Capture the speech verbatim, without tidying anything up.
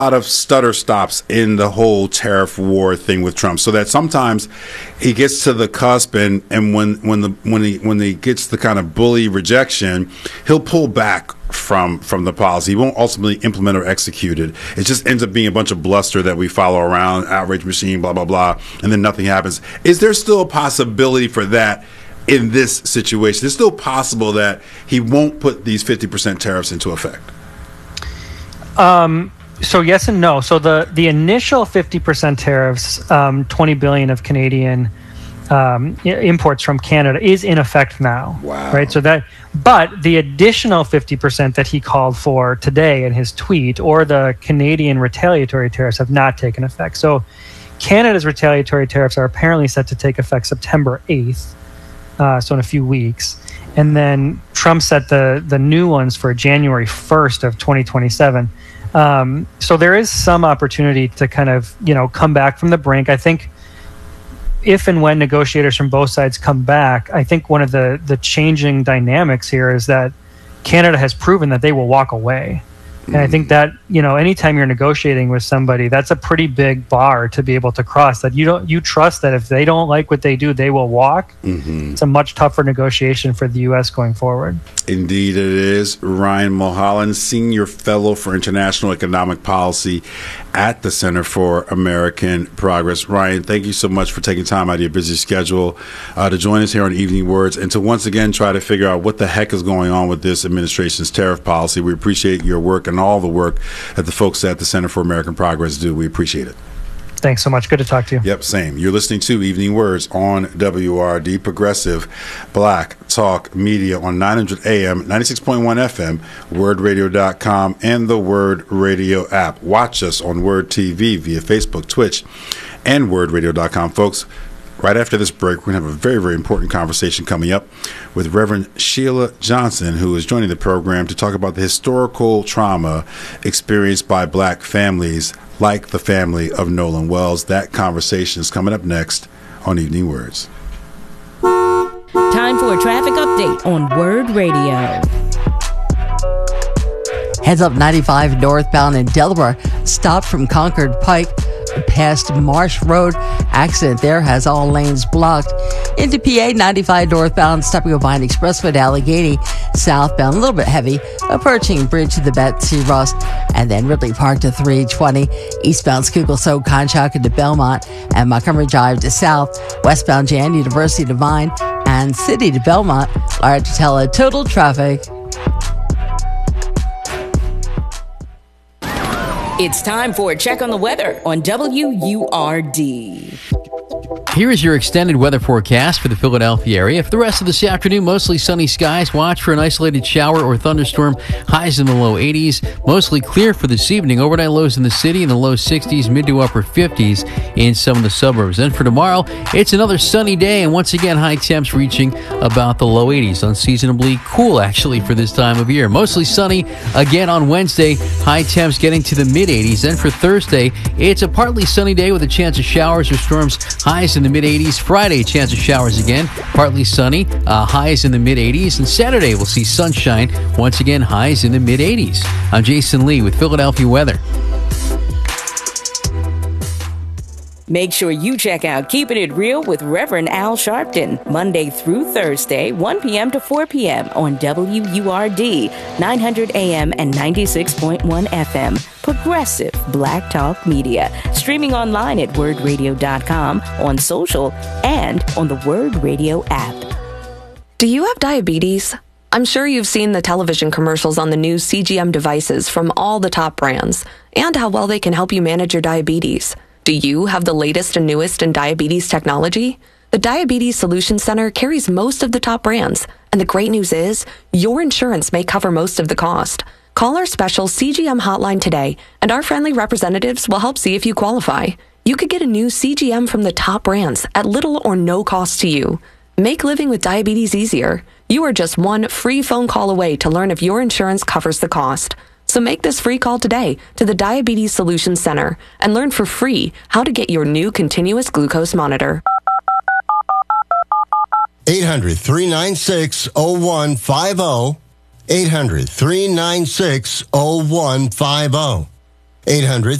lot of stutter stops in the whole tariff war thing with Trump, so that sometimes he gets to the cusp, and, and when when the when he when he gets the kind of bully rejection, he'll pull back from from the policy. He won't ultimately implement or execute it. It just ends up being a bunch of bluster that we follow around, outrage machine, blah blah blah, and then nothing happens. Is there still a possibility for that in this situation? It's still possible that he won't put these fifty percent tariffs into effect. Um. So yes and no. So the, the initial fifty percent tariffs, um, twenty billion of Canadian um, imports from Canada is in effect now. Wow. Right. So that, but the additional fifty percent that he called for today in his tweet, or the Canadian retaliatory tariffs, have not taken effect. So Canada's retaliatory tariffs are apparently set to take effect September eighth. Uh, so in a few weeks. And then Trump set the, the new ones for January first of twenty twenty-seven. Um, so there is some opportunity to kind of, you know, come back from the brink. I think if and when negotiators from both sides come back, I think one of the, the changing dynamics here is that Canada has proven that they will walk away. And I think that, you know, anytime you're negotiating with somebody, that's a pretty big bar to be able to cross. That you don't, you trust that if they don't like what they do, they will walk. Mm-hmm. It's a much tougher negotiation for the U S going forward. Indeed, it is. Ryan Mulholland, Senior Fellow for International Economic Policy at the Center for American Progress. Ryan, thank you so much for taking time out of your busy schedule uh, to join us here on Evening Words and to once again try to figure out what the heck is going on with this administration's tariff policy. We appreciate your work and all the work that the folks at the Center for American Progress do. We appreciate it. Thanks so much. Good to talk to you. Yep, same. You're listening to Evening Words on W R D, Progressive Black Talk Media on nine hundred A M, ninety-six point one F M, word radio dot com, and the Word Radio app. Watch us on Word T V via Facebook, Twitch, and word radio dot com. Folks, right after this break, we're going to have a very, very important conversation coming up with Reverend Sheila Johnson, who is joining the program to talk about the historical trauma experienced by black families like the family of Nolan Wells. That conversation is coming up next on Evening Words. Time for a traffic update on Word Radio. Heads up ninety-five northbound in Delaware, stopped from Concord Pike past Marsh Road. Accident there has all lanes blocked. Into P A, ninety-five northbound, stopping at Vine Expressway to Allegheny. Southbound, a little bit heavy, approaching Bridge to the Betsy Ross, and then Ridley Park to three twenty. Eastbound Schuylkill, So, Conshohocken to Belmont, and Montgomery Drive to South. Westbound Jan, University to Vine, and City to Belmont. Laura Tutela, total traffic. It's time for a check on the weather on W U R D. Here is your extended weather forecast for the Philadelphia area. For the rest of this afternoon, mostly sunny skies. Watch for an isolated shower or thunderstorm. Highs in the low eighties. Mostly clear for this evening. Overnight lows in the city in the low sixties, mid to upper fifties in some of the suburbs. And for tomorrow, it's another sunny day, and once again, high temps reaching about the low eighties. Unseasonably cool, actually, for this time of year. Mostly sunny again on Wednesday. High temps getting to the mid eighties. Then for Thursday, it's a partly sunny day with a chance of showers or storms. Highs in the mid eighties. Friday, chance of showers again. Partly sunny. Uh, highs in the mid eighties. And Saturday, we'll see sunshine. Once again, highs in the mid eighties. I'm Jason Lee with Philadelphia Weather. Make sure you check out Keeping It Real with Reverend Al Sharpton, Monday through Thursday, one p.m. to four p.m. on W U R D, nine hundred A M and ninety-six point one F M. Progressive Black Talk Media. Streaming online at word radio dot com, on social, and on the Word Radio app. Do you have diabetes? I'm sure you've seen the television commercials on the new C G M devices from all the top brands, and how well they can help you manage your diabetes. Do you have the latest and newest in diabetes technology? The Diabetes Solutions Center carries most of the top brands, and the great news is, your insurance may cover most of the cost. Call our special C G M hotline today, and our friendly representatives will help see if you qualify. You could get a new C G M from the top brands at little or no cost to you. Make living with diabetes easier. You are just one free phone call away to learn if your insurance covers the cost. So make this free call today to the Diabetes Solutions Center and learn for free how to get your new continuous glucose monitor. eight hundred, three nine six, oh one five oh. eight hundred, three nine six, oh one five oh. eight hundred